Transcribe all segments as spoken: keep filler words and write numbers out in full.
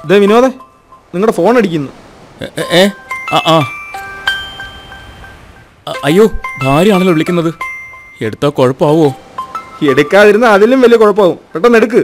ഇതേ വിനോദേ, നിങ്ങളുടെ ഫോൺ അടിക്കുന്നു. ഏ ആ ആ അയ്യോ, ഭാര്യയാണല്ലോ വിളിക്കുന്നത്. എടുത്താൽ കുഴപ്പമാവോ? എടുക്കാതിരുന്ന അതിലും വലിയ കുഴപ്പമാവും. പെട്ടെന്ന് എടുക്ക്.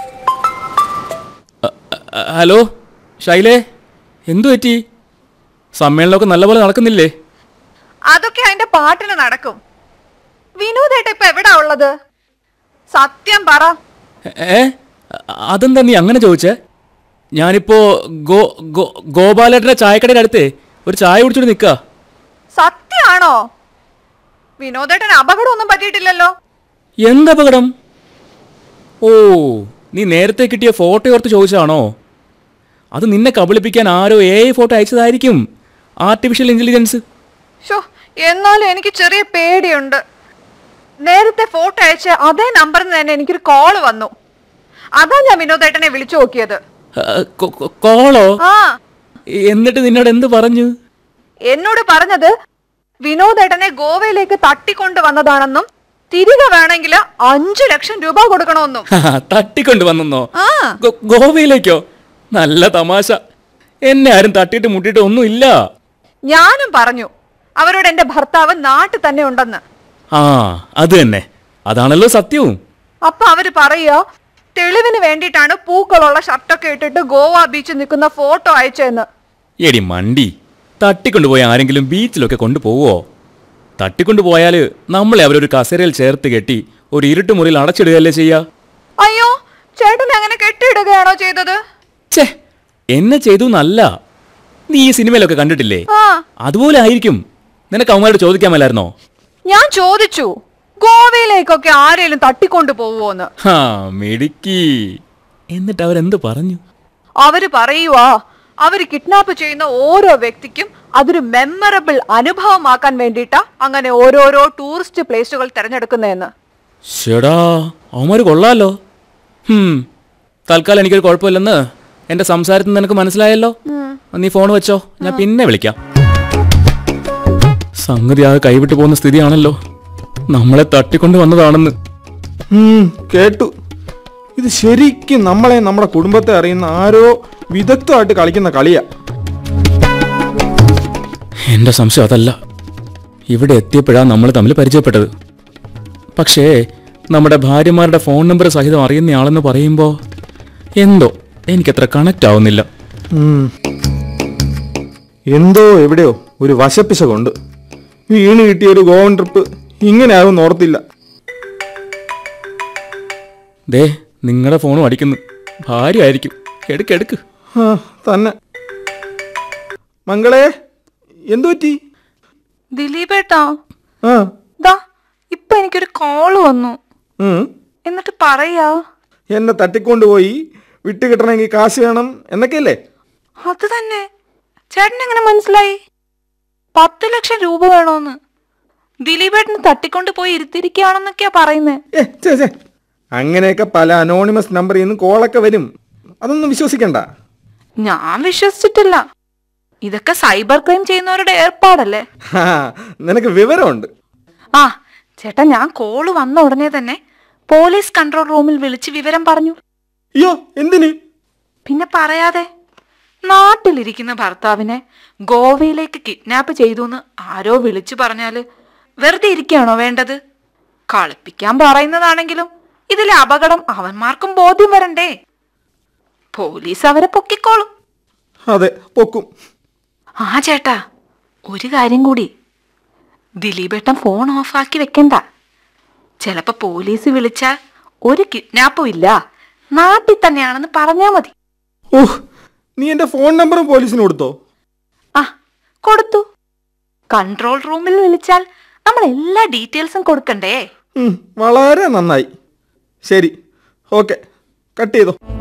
ഹലോ ഷൈലേ, എന്തു പറ്റി? സമ്മേളനമൊക്കെ നല്ലപോലെ നടക്കുന്നില്ലേ? അതൊക്കെ അതിന്റെ പാട്ടിന് നടക്കും. വിനോദേട്ട ഇപ്പൊ എവിടാ ഉള്ളത്? സത്യം പറ. ഏ അതെന്താ നീ അങ്ങനെ ചോദിച്ചേ? ഞാനിപ്പോ ഗോ ഗോ ഗോപാലേട്ടന്റെ ചായക്കടയുടെ അടുത്തേ ഒരു ചായ കുടിച്ചോണ്ട് നിൽക്കാ. സത്യാണോ? വിനോദേട്ടന് അപകടമൊന്നും പറ്റിയിട്ടില്ലല്ലോ? എന്തപകടം? ഓ, നീ നേരത്തെ കിട്ടിയ ഫോട്ടോ ഓർത്ത് ചോദിച്ചതാണോ? അത് നിന്നെ കബളിപ്പിക്കാൻ ആരോ A I photo അയച്ചതായിരിക്കും. Artificial intelligence. എന്നാലും എനിക്ക് ചെറിയ പേടിയുണ്ട്. നേരത്തെ ഫോട്ടോ അയച്ച അതേ നമ്പറിൽ നിന്ന് തന്നെ എനിക്കൊരു കോള് വന്നു. അതാ ഞാൻ വിനോദേട്ടനെ വിളിച്ചു നോക്കിയത്. കോളോ? ആ. എന്നിട്ട് നിന്നോട് എന്ത് പറഞ്ഞു? എന്നോട് പറഞ്ഞത് വിനോദേട്ടനെ ഗോവയിലേക്ക് തട്ടിക്കൊണ്ടു വന്നതാണെന്നും തിരികെ വേണമെങ്കിൽ അഞ്ചു ലക്ഷം രൂപ കൊടുക്കണമെന്നും. തട്ടിക്കൊണ്ടു വന്നോ? ഗോവയിലേക്കോ? നല്ല തമാശ. എന്നെ ആരും തട്ടിയിട്ട് മുട്ടിയിട്ട് ഒന്നും ഇല്ല. ഞാനും പറഞ്ഞു അവരോട് എന്റെ ഭർത്താവ് നാട്ടിൽ തന്നെ ഉണ്ടെന്ന്. ആ, അത് തന്നെ. അതാണല്ലോ സത്യവും. അപ്പൊ അവര് പറയാ തെളിവിന് വേണ്ടിയിട്ടാണ് പൂക്കളുള്ള ഷർട്ടൊക്കെ ഇട്ടിട്ട് ഗോവ ബീച്ചിൽ നിൽക്കുന്ന ഫോട്ടോ അയച്ചെന്ന്. എടി മണ്ടി, തട്ടിക്കൊണ്ടുപോയ ആരെങ്കിലും ബീച്ചിലൊക്കെ കൊണ്ടുപോവോ? തട്ടിക്കൊണ്ടുപോയാല് നമ്മളെ അവരൊരു കസേരയിൽ ചേർത്ത് കെട്ടി ഒരു ഇരുട്ട് മുറിയിൽ അടച്ചിടുകയല്ലേ ചെയ്യാ? അയ്യോ, ചേട്ടൻ അങ്ങനെ കെട്ടിയിടുകയാണോ ചെയ്തത്? ഛേ, എന്നെ ചെയ്തു എന്നല്ല. നീ ഈ സിനിമയിലൊക്കെ കണ്ടിട്ടില്ലേ? അതുപോലെ ആയിരിക്കും. നിനക്ക് അവന്മാരോട് ചോദിക്കാൻ മേലായിരുന്നോ? ഞാൻ ചോദിച്ചു, ഗോവയിലേക്കൊക്കെ ആരെങ്കിലും തട്ടിക്കൊണ്ടു പോവോന്ന്. ഹാ, മിടുക്കി. എന്നിട്ട് അവരെന്ത് പറഞ്ഞു? അവര് പറയുവാ അവര് കിഡ്നാപ്പ് ചെയ്യുന്ന ഓരോ വ്യക്തിക്കും അതൊരു മെമ്മറബിൾ അനുഭവമാക്കാൻ വേണ്ടിയിട്ടാ അങ്ങനെ ഓരോരോ ടൂറിസ്റ്റ് പ്ലേസുകൾ തിരഞ്ഞെടുക്കുന്നതെന്ന്. ശടാ, അവന്മാര് കൊള്ളാലോ. ഹും, തൽക്കാലം എനിക്കൊരു കുഴപ്പമില്ലെന്ന് എന്റെ സംസാരത്തിൽ നിനക്ക് മനസ്സിലായല്ലോ. നീ ഫോൺ വെച്ചോ, ഞാൻ പിന്നെ വിളിക്കാം. സംഗതി ആകെ കൈവിട്ടു പോകുന്ന സ്ഥിതിയാണല്ലോ. നമ്മളെ തട്ടിക്കൊണ്ട് വന്നതാണെന്ന് കേട്ടു. ഇത് ശരിക്കും നമ്മളെ നമ്മുടെ കുടുംബത്തെ അറിയുന്ന ആരോ വിദഗ്ധമായിട്ട് കളിക്കുന്ന കളിയാ. എന്റെ സംശയം അതല്ല. ഇവിടെ എത്തിയപ്പോഴാണ് നമ്മൾ തമ്മിൽ പരിചയപ്പെട്ടത്. പക്ഷേ നമ്മുടെ ഭാര്യമാരുടെ ഫോൺ നമ്പർ സഹിതം അറിയുന്നയാളെന്ന് പറയുമ്പോൾ എന്തോ എനിക്കത്ര കണക്റ്റ് ആവുന്നില്ല. എന്തോ എവിടെയോ ഒരു വശപ്പിശകുണ്ട്. വീണ് കിട്ടിയ ഒരു ഗോവൻ ട്രിപ്പ് ഇങ്ങനെ ആവും ഓർത്തില്ല. ദേ, നിങ്ങളുടെ ഫോണും അടിക്കുന്നു. ഭാര്യ ആയിരിക്കും. എടുക്കെടുക്ക്. തന്നെ. മംഗളേ, എന്തു പറ്റി? ദിലീപേട്ടാ, ഇപ്പൊ എനിക്കൊരു കോള് വന്നു. എന്നിട്ട് പറയാ എന്നെ തട്ടിക്കൊണ്ടുപോയി വിട്ടുകിട്ടണമെങ്കിൽ കാശ് വേണം എന്നൊക്കെയല്ലേ? അത് തന്നെ. ചേട്ടൻ എങ്ങനെ മനസ്സിലായി? പത്ത് ലക്ഷം രൂപ വേണോന്ന്. ദിലീപേട്ടന് തട്ടിക്കൊണ്ട് പോയി ഇരുത്തിരിക്കുകയാണെന്നൊക്കെയാ പറയുന്നത്. അങ്ങനെയൊക്കെ പല അനോണിമസ് നമ്പറിൽ നിന്ന് കോളൊക്കെ വരും. അതൊന്നും വിശ്വസിക്കണ്ട. ഞാൻ വിശ്വസിച്ചിട്ടില്ല. ഇതൊക്കെ സൈബർ ക്രൈം ചെയ്യുന്നവരുടെ ഏർപ്പാടല്ലേ? നിനക്ക് വിവരമുണ്ട്. ആ ചേട്ടാ, ഞാൻ കോള് വന്ന ഉടനെ തന്നെ പോലീസ് കൺട്രോൾ റൂമിൽ വിളിച്ച് വിവരം പറഞ്ഞു. അയ്യോ, എന്തിന്? പിന്നെ പറയാതെ, നാട്ടിലിരിക്കുന്ന ഭർത്താവിനെ ഗോവയിലേക്ക് കിഡ്നാപ്പ് ചെയ്തു എന്ന് ആരോ വിളിച്ചു പറഞ്ഞാല് വെറുതെ ഇരിക്കുകയാണോ വേണ്ടത്? കളിപ്പിക്കാൻ പറയുന്നതാണെങ്കിലും ഇതിലെ അപകടം അവന്മാർക്കും ബോധ്യം വരണ്ടേ? പോലീസ് അവരെ പൊക്കിക്കോളും. അതെ, പൊക്കും. ആ ചേട്ടാ, ഒരു കാര്യം കൂടി. ദിലീപേട്ടൻ ഫോൺ ഓഫാക്കി വെക്കണ്ട. ചിലപ്പോ പോലീസ് വിളിച്ചാൽ ഒരു കിഡ്നാപ്പും ഇല്ല, നാട്ടിൽ തന്നെയാണെന്ന് പറഞ്ഞാ മതി. ഓഹ്, നീ എന്റെ ഫോൺ നമ്പറും പോലീസിന് കൊടുത്തോ? ആ, കൊടുത്തു. കൺട്രോൾ റൂമിൽ വിളിച്ചാൽ നമ്മൾ എല്ലാ ഡീറ്റെയിൽസും കൊടുക്കണ്ടേ? വളരെ നന്നായി. ശരി, ഓക്കെ, കട്ട് ചെയ്തോ.